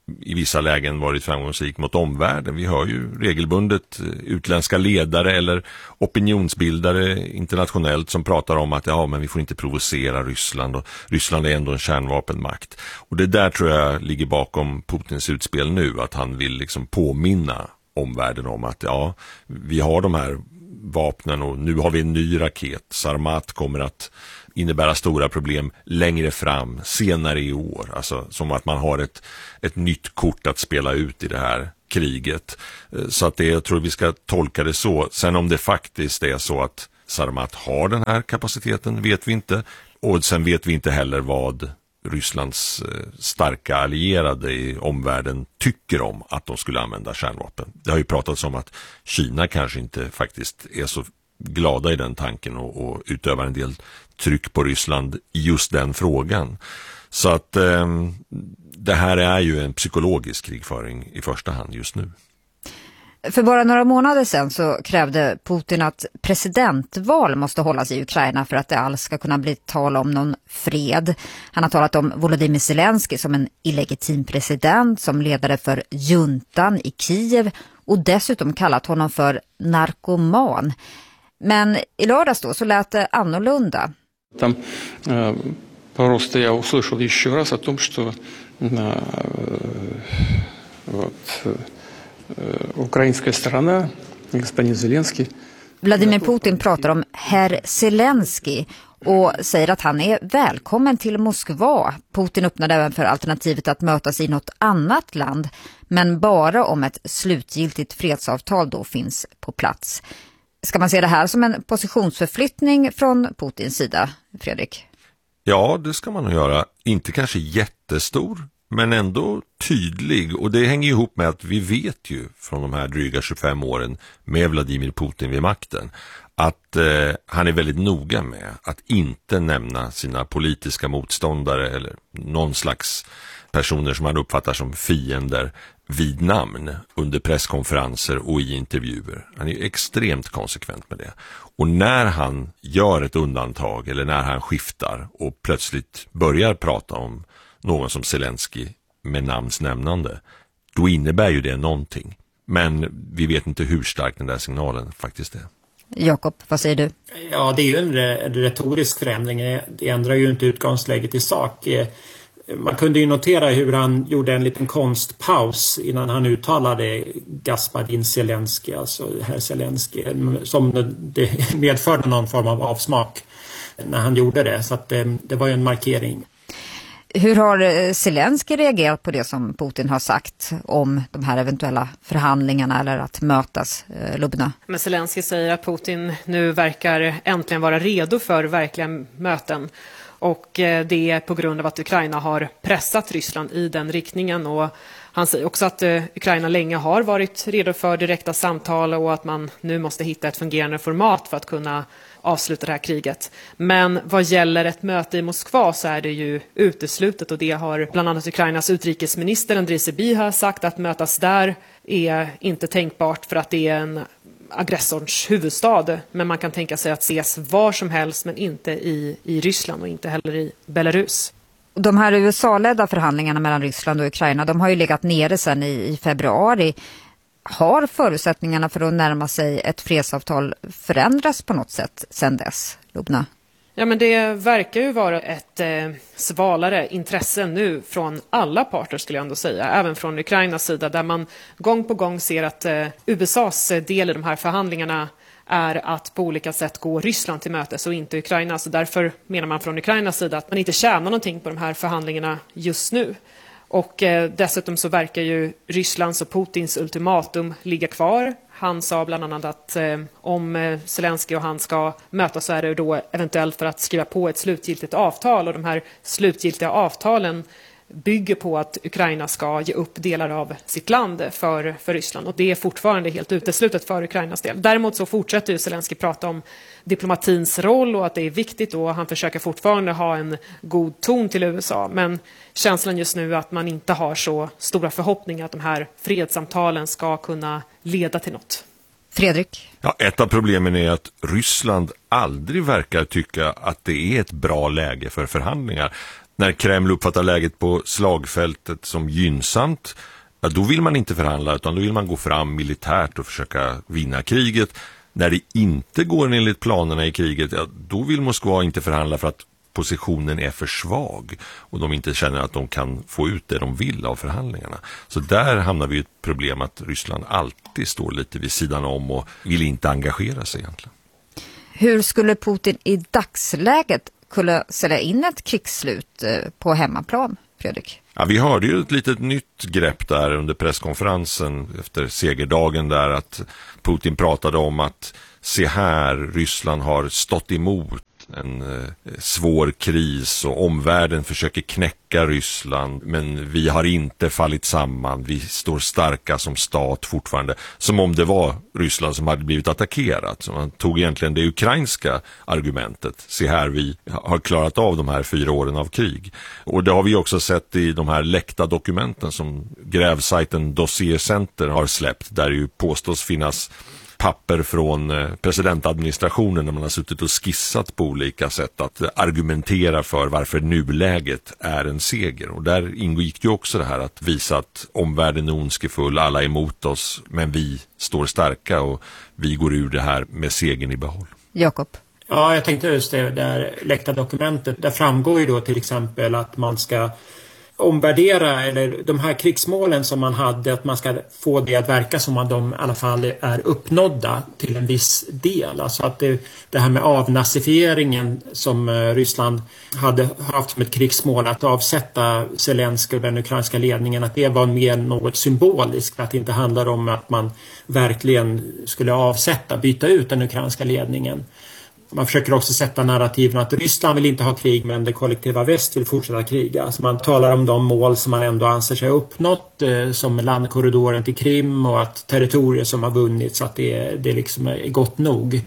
i vissa lägen varit framgångsrik mot omvärlden. Vi hör ju regelbundet utländska ledare eller opinionsbildare internationellt som pratar om att ja, men vi får inte provocera Ryssland och Ryssland är ändå en kärnvapenmakt. Och det där tror jag ligger bakom Putins utspel nu, att han vill liksom påminna omvärlden om att ja, vi har de här vapnen och nu har vi en ny raket. Sarmat kommer att innebära stora problem längre fram, senare i år. Alltså som att man har ett, ett nytt kort att spela ut i det här kriget. Så att det, jag tror vi ska tolka det så. Sen om det faktiskt är så att Sarmat har den här kapaciteten vet vi inte. Och sen vet vi inte heller vad Rysslands starka allierade i omvärlden tycker om att de skulle använda kärnvapen. Det har ju pratats om att Kina kanske inte faktiskt är så glada i den tanken och, och utövar en del tryck på Ryssland i just den frågan. Så att eh, det här är ju en psykologisk krigföring i första hand just nu. För bara några månader sedan så krävde Putin att presidentval måste hållas i Ukraina för att det alls ska kunna bli tal om någon fred. Han har talat om Volodymyr Zelensky som en illegitim president, som ledare för juntan i Kiev och dessutom kallat honom för narkoman. Men i lördags då så lät det annorlunda. Там э, просто я услышал еще раз о том, что э, вот, э, украинская сторона, господин Зеленский. Vladimir Putin pratar om herr Zelensky och säger att han är välkommen till Moskva. Putin öppnade även för alternativet att mötas i något annat land, men bara om ett slutgiltigt fredsavtal då finns på plats. Ska man se det här som en positionsförflyttning från Putins sida, Fredrik? Ja, det ska man nog göra. Inte kanske jättestor, men ändå tydlig. Och det hänger ihop med att vi vet ju från de här dryga tjugofem åren med Vladimir Putin vid makten att eh, han är väldigt noga med att inte nämna sina politiska motståndare eller någon slags personer som han uppfattar som fiender vid namn under presskonferenser och i intervjuer. Han är extremt konsekvent med det. Och när han gör ett undantag eller när han skiftar och plötsligt börjar prata om någon som Zelensky med namnsnämnande, då innebär ju det någonting. Men vi vet inte hur stark den där signalen faktiskt är. Jakob, vad säger du? Ja, det är ju en retorisk förändring. Det ändrar ju inte utgångsläget i sak. Man kunde ju notera hur han gjorde en liten konstpaus innan han uttalade Gaspadin Zelensky, alltså herr Zelensky, som det medförde någon form av avsmak när han gjorde det. Så att det, det var ju en markering. Hur har Zelensky reagerat på det som Putin har sagt om de här eventuella förhandlingarna eller att mötas, Lubna? Men Zelensky säger att Putin nu verkar äntligen vara redo för verkliga möten. Och det är på grund av att Ukraina har pressat Ryssland i den riktningen. Och han säger också att Ukraina länge har varit redo för direkta samtal och att man nu måste hitta ett fungerande format för att kunna avsluta det här kriget. Men vad gäller ett möte i Moskva så är det ju uteslutet, och det har bland annat Ukrainas utrikesminister Andrei Sybiha sagt, att mötas där är inte tänkbart för att det är en aggressorns huvudstad. Men man kan tänka sig att ses var som helst, men inte i, i Ryssland och inte heller i Belarus. De här U S A-ledda förhandlingarna mellan Ryssland och Ukraina, de har ju legat nere sedan i, i februari. Har förutsättningarna för att närma sig ett fredsavtal förändrats på något sätt sedan dess, Lubna? Ja, men det verkar ju vara ett eh, svalare intresse nu från alla parter, skulle jag ändå säga. Även från Ukrainas sida, där man gång på gång ser att eh, U S A:s del i de här förhandlingarna är att på olika sätt gå Ryssland till mötes och inte Ukraina. Så därför menar man från Ukrainas sida att man inte tjänar någonting på de här förhandlingarna just nu. Och eh, dessutom så verkar ju Rysslands och Putins ultimatum ligga kvar. Han sa bland annat att eh, om eh, Zelensky och han ska mötas så är det då eventuellt för att skriva på ett slutgiltigt avtal. Och de här slutgiltiga avtalen bygger på att Ukraina ska ge upp delar av sitt land för, för Ryssland. Och det är fortfarande helt uteslutet för Ukrainas del. Däremot så fortsätter ju Zelensky prata om diplomatins roll och att det är viktigt, och han försöker fortfarande ha en god ton till U S A. Men känslan just nu är att man inte har så stora förhoppningar att de här fredssamtalen ska kunna leda till något. Fredrik? Ja, ett av problemen är att Ryssland aldrig verkar tycka att det är ett bra läge för förhandlingar. När Kreml uppfattar läget på slagfältet som gynnsamt, ja, då vill man inte förhandla utan då vill man gå fram militärt och försöka vinna kriget. När det inte går enligt planerna i kriget, ja, då vill Moskva inte förhandla för att positionen är för svag och de inte känner att de kan få ut det de vill av förhandlingarna. Så där hamnar vi i ett problem att Ryssland alltid står lite vid sidan om och vill inte engagera sig egentligen. Hur skulle Putin i dagsläget kunna sälja in ett krigsslut på hemmaplan, Fredrik? Ja, vi hörde ju ett litet nytt grepp där under presskonferensen efter segerdagen där att Putin pratade om att se här, Ryssland har stått emot en eh, svår kris och omvärlden försöker knäcka Ryssland, men vi har inte fallit samman, vi står starka som stat fortfarande, som om det var Ryssland som hade blivit attackerat. Så man tog egentligen det ukrainska argumentet, se här, vi har klarat av de här fyra åren av krig. Och det har vi också sett i de här läckta dokumenten som grävsajten Dossier Center har släppt, där det ju påstås finnas papper från presidentadministrationen när man har suttit och skissat på olika sätt att argumentera för varför nuläget är en seger. Och där ingick ju också det här att visa att omvärlden är ondskefull, alla är emot oss, men vi står starka och vi går ur det här med segern i behåll. Jakob? Ja, jag tänkte just det där läckta dokumentet. Där framgår ju då till exempel att man ska omvärdera, eller de här krigsmålen som man hade, att man ska få det att verka som att de i alla fall är uppnådda till en viss del. Alltså att det, det här med avnazifieringen som Ryssland hade haft som ett krigsmål, att avsätta Zelenskyj och den ukrainska ledningen, att det var mer något symboliskt, att det inte handlar om att man verkligen skulle avsätta, byta ut den ukrainska ledningen. Man försöker också sätta narrativen att Ryssland vill inte ha krig, men det kollektiva väst vill fortsätta kriga. Alltså man talar om de mål som man ändå anser sig ha uppnått, eh, som landkorridoren till Krim och att territorier som har vunnits, att det, det liksom är gott nog.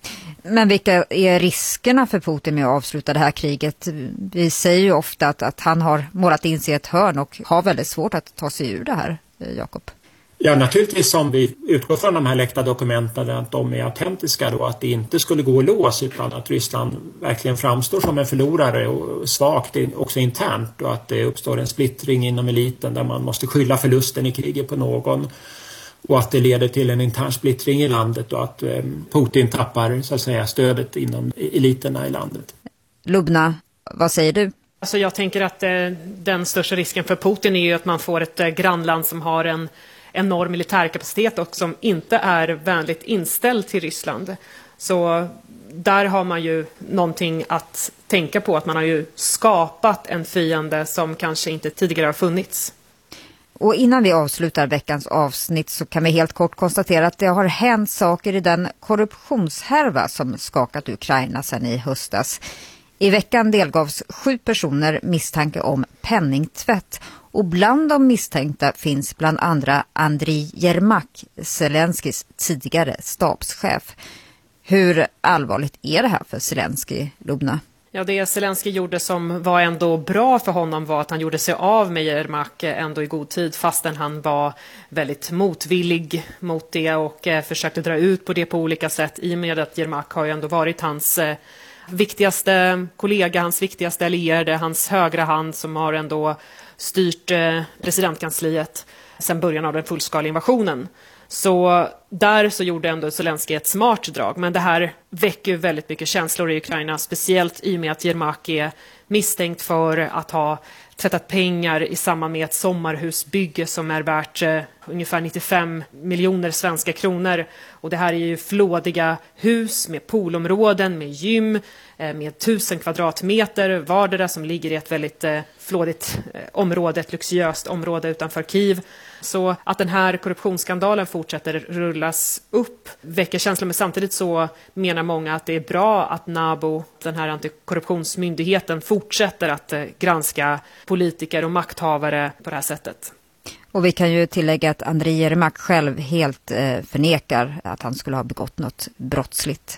Men vilka är riskerna för Putin med att avsluta det här kriget? Vi säger ju ofta att, att han har målat in sig i ett hörn och har väldigt svårt att ta sig ur det här, Jakob. Ja, naturligtvis som vi utgår från de här läckta dokumenten att de är autentiska då, att det inte skulle gå att lås utan att Ryssland verkligen framstår som en förlorare och svagt också internt, och att det uppstår en splittring inom eliten där man måste skylla förlusten i kriget på någon, och att det leder till en intern splittring i landet och att Putin tappar så att säga stödet inom eliterna i landet. Lubna, vad säger du? Alltså jag tänker att eh, den största risken för Putin är ju att man får ett eh, grannland som har en enorm militärkapacitet och som inte är vänligt inställd till Ryssland. Så där har man ju någonting att tänka på, att man har ju skapat en fiende som kanske inte tidigare har funnits. Och innan vi avslutar veckans avsnitt så kan vi helt kort konstatera att det har hänt saker i den korruptionshärva som skakat Ukraina sedan i höstas. I veckan delgavs sju personer misstanke om penningtvätt. Och bland de misstänkta finns bland andra Andriy Yermak, Zelenskys tidigare stabschef. Hur allvarligt är det här för Zelensky, Lubna? Ja, det Zelensky gjorde som var ändå bra för honom var att han gjorde sig av med Yermak ändå i god tid, fastän han var väldigt motvillig mot det och eh, försökte dra ut på det på olika sätt, i och med att Yermak har ju ändå varit hans eh, viktigaste kollega, hans viktigaste allierade, hans högra hand som har ändå styrt eh, presidentkansliet sedan början av den fullskaliga invasionen. Så där så gjorde ändå Zelensky ett smart drag. Men det här väcker väldigt mycket känslor i Ukraina, speciellt i och med att Yermak är misstänkt för att ha tvättat pengar i samband med ett sommarhusbygge som är värt eh, ungefär nittiofem miljoner svenska kronor. Och det här är ju flådiga hus med poolområden, med gym, eh, med tusen kvadratmeter vardera, som ligger i ett väldigt eh, flådigt eh, område, ett luxuöst område utanför Kiev. Så att den här korruptionsskandalen fortsätter rullas upp väcker känslor, men samtidigt så menar många att det är bra att NABU, den här antikorruptionsmyndigheten, fortsätter att eh, granska politiker och makthavare på det här sättet. Och vi kan ju tillägga att Andriy Yermak själv helt eh, förnekar att han skulle ha begått något brottsligt.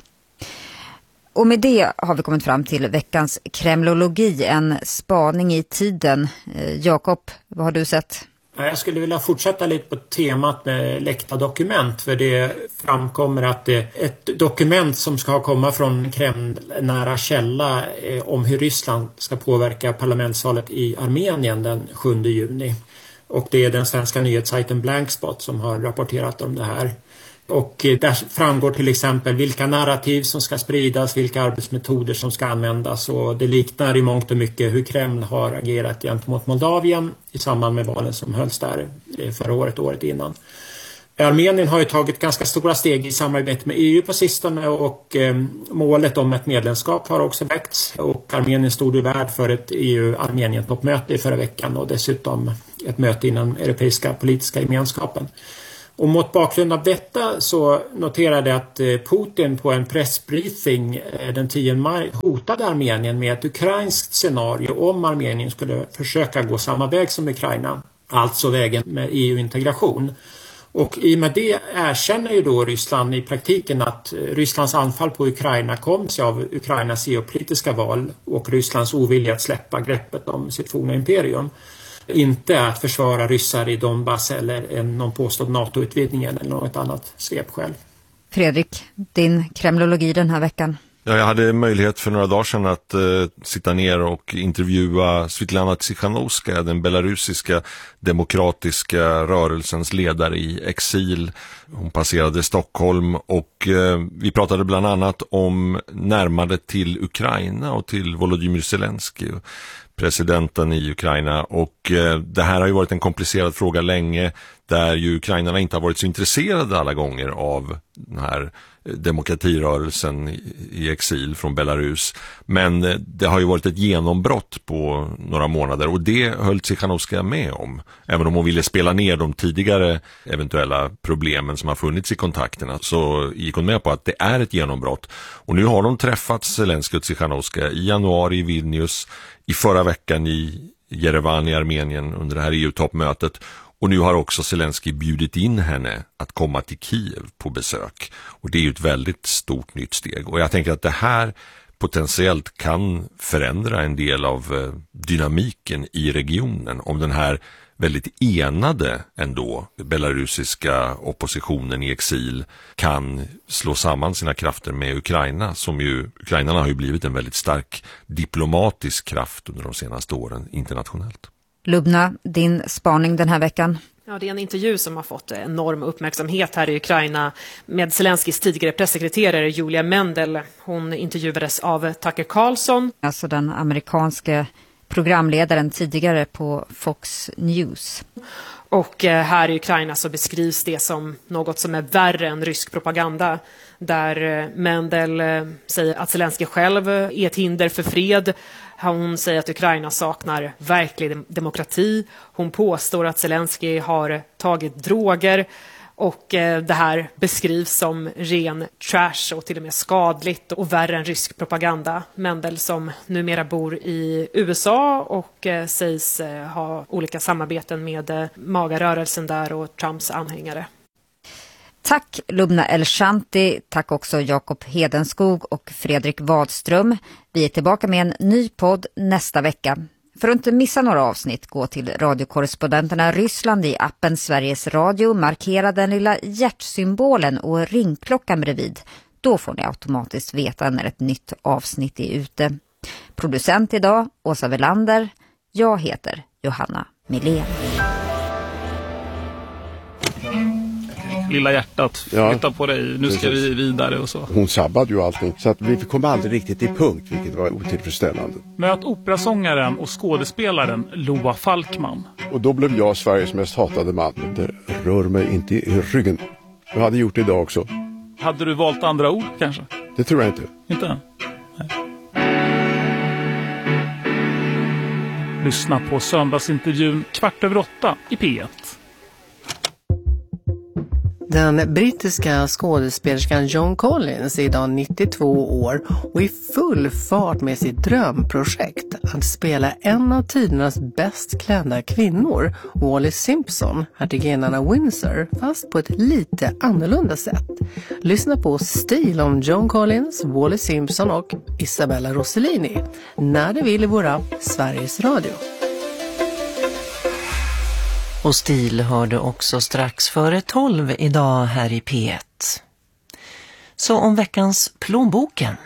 Och med det har vi kommit fram till veckans kremlologi, en spaning i tiden. Eh, Jakob, vad har du sett? Jag skulle vilja fortsätta lite på temat med läckta dokument, för det framkommer att det är ett dokument som ska komma från Kreml nära källa om hur Ryssland ska påverka parlamentsvalet i Armenien den sjunde juni. Och det är den svenska nyhetssajten Blankspot som har rapporterat om det här. Och där framgår till exempel vilka narrativ som ska spridas, vilka arbetsmetoder som ska användas, och det liknar i mångt och mycket hur Kreml har agerat gentemot Moldavien i samband med valen som hölls där förra året, året innan. Armenien har ju tagit ganska stora steg i samarbete med E U på sistone, och eh, målet om ett medlemskap har också väckts, och Armenien stod ju värd för ett E U-Armenien-toppmöte i förra veckan och dessutom ett möte inom Europeiska politiska gemenskapen. Och mot bakgrund av detta så noterade att Putin på en pressbriefing den tionde maj hotade Armenien med ett ukrainskt scenario om Armenien skulle försöka gå samma väg som Ukraina, alltså vägen med E U-integration. Och i och med det erkänner ju då Ryssland i praktiken att Rysslands anfall på Ukraina kom sig av Ukrainas geopolitiska val och Rysslands ovilja att släppa greppet om sitt forna imperium. Inte att försvara ryssar i Donbass eller någon påstådd NATO-utvidgning eller något annat svepskäl. Fredrik, din kremlologi den här veckan. Ja, jag hade möjlighet för några dagar sedan att eh, sitta ner och intervjua Svitlana Tsikhanouskaya, den belarusiska demokratiska rörelsens ledare i exil. Hon passerade Stockholm och eh, vi pratade bland annat om närmandet till Ukraina och till Volodymyr Zelensky, presidenten i Ukraina, och eh, det här har ju varit en komplicerad fråga länge, där ju ukrainarna inte har varit så intresserade alla gånger av den här demokratirörelsen i, i exil från Belarus, men eh, det har ju varit ett genombrott på några månader, och det höll Tsikhanouskaya med om, även om hon ville spela ner de tidigare eventuella problemen som har funnits i kontakterna, så gick hon med på att det är ett genombrott. Och nu har de träffat Zelensky och Tsikhanouskaya i januari i Vilnius, i förra veckan i Jerevan i Armenien under det här E U-toppmötet, och nu har också Zelensky bjudit in henne att komma till Kiev på besök, och det är ju ett väldigt stort nytt steg, och jag tänker att det här potentiellt kan förändra en del av dynamiken i regionen om den här väldigt enade ändå belarusiska oppositionen i exil kan slå samman sina krafter med Ukraina, som ju, ukrainarna har ju blivit en väldigt stark diplomatisk kraft under de senaste åren internationellt. Lubna, din spaning den här veckan? Ja, det är en intervju som har fått enorm uppmärksamhet här i Ukraina med Zelenskys tidigare pressekreterare Julia Mendel. Hon intervjuades av Tucker Carlson. Alltså den amerikanske programledaren tidigare på Fox News. Och här i Ukraina så beskrivs det som något som är värre än rysk propaganda. Där Mendel säger att Zelensky själv är ett hinder för fred. Hon säger att Ukraina saknar verklig demokrati. Hon påstår att Zelensky har tagit droger. Och det här beskrivs som ren trash och till och med skadligt och värre än rysk propaganda. Mendel, som numera bor i U S A och sägs ha olika samarbeten med MAGA-rörelsen där och Trumps anhängare. Tack Lubna El-Shanti, tack också Jakob Hedenskog och Fredrik Wadström. Vi är tillbaka med en ny podd nästa vecka. För att inte missa några avsnitt, gå till radiokorrespondenterna Ryssland i appen Sveriges Radio, markera den lilla hjärtsymbolen och ringklockan bredvid. Då får ni automatiskt veta när ett nytt avsnitt är ute. Producent idag, Åsa Welander. Jag heter Johanna Milén. Lilla hjärtat, ja, flytta på dig, nu ska precis. vi vidare och så. Hon sabbade ju allting, så att vi kom aldrig riktigt till punkt, vilket var otillfredsställande. Möt operasångaren och skådespelaren Loa Falkman. Och då blev jag Sveriges mest hatade man. Det rör mig inte i ryggen. Jag hade gjort det idag också. Hade du valt andra ord kanske? Det tror jag inte. Inte? Nej. Lyssna på söndagsintervjun kvart över åtta i P ett. Den brittiska skådespelerskan Joan Collins är idag nittiotvå år och i full fart med sitt drömprojekt att spela en av tidernas bäst klädda kvinnor, Wallis Simpson, hertiginnan av Windsor, fast på ett lite annorlunda sätt. Lyssna på Stil om Joan Collins, Wallis Simpson och Isabella Rossellini när det vill i våra Sveriges Radio. Och Stil hörde också strax före tolv idag här i P ett. Så om veckans plånboken.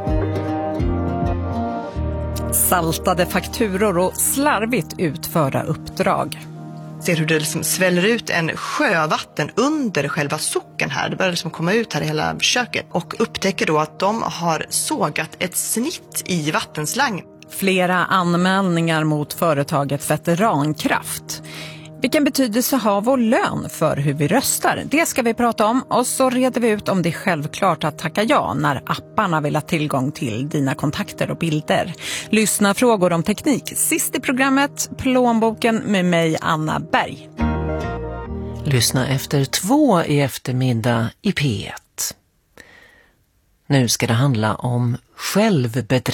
Saltade fakturor och slarvigt utförda uppdrag. Ser hur det liksom sväller ut en sjövatten under själva socken här. Det börjar liksom komma ut här i hela köket. Och upptäcker då att de har sågat ett snitt i vattenslang. Flera anmälningar mot företaget Veterankraft. Vilken betydelse har vår lön för hur vi röstar? Det ska vi prata om, och så reder vi ut om det är självklart att tacka ja när apparna vill ha tillgång till dina kontakter och bilder. Lyssna frågor om teknik sist i programmet Plånboken med mig, Anna Berg. Lyssna efter två i eftermiddag i P ett. Nu ska det handla om självbedrägeri.